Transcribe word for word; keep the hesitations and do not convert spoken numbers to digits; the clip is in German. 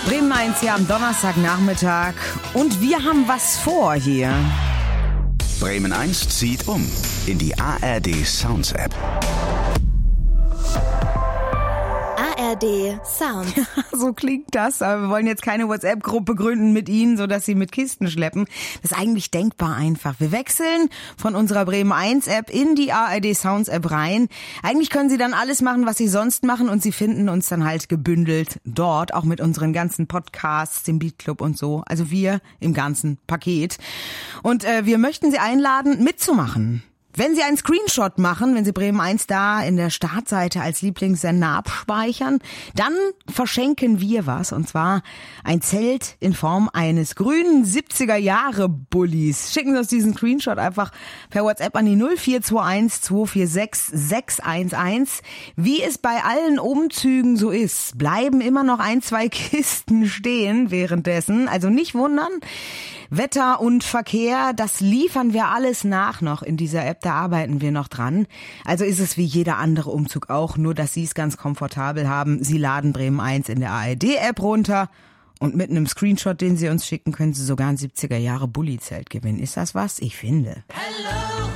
Bremen eins hier am Donnerstagnachmittag und wir haben was vor hier. Bremen eins zieht um in die A R D Sounds App. A R D Sounds. So klingt das, aber wir wollen jetzt keine WhatsApp-Gruppe gründen mit Ihnen, sodass Sie mit Kisten schleppen. Das ist eigentlich denkbar einfach. Wir wechseln von unserer Bremen eins App in die A R D Sounds App rein. Eigentlich können Sie dann alles machen, was Sie sonst machen, und Sie finden uns dann halt gebündelt dort, auch mit unseren ganzen Podcasts, dem Beat Club und so. Also wir im ganzen Paket. Und äh, wir möchten Sie einladen, mitzumachen. Wenn Sie einen Screenshot machen, wenn Sie Bremen eins da in der Startseite als Lieblingssender abspeichern, dann verschenken wir was, und zwar ein Zelt in Form eines grünen siebziger-Jahre-Bullis. Schicken Sie uns diesen Screenshot einfach per WhatsApp an die null vier zwei eins zwei vier sechs sechs eins eins. Wie es bei allen Umzügen so ist, bleiben immer noch ein, zwei Kisten stehen währenddessen, also nicht wundern. Wetter und Verkehr, das liefern wir alles nach noch in dieser App, da arbeiten wir noch dran. Also ist es wie jeder andere Umzug auch, nur dass Sie es ganz komfortabel haben. Sie laden Bremen eins in der A R D-App runter und mit einem Screenshot, den Sie uns schicken, können Sie sogar ein siebziger-Jahre-Bulli-Zelt gewinnen. Ist das was? Ich finde. Hello.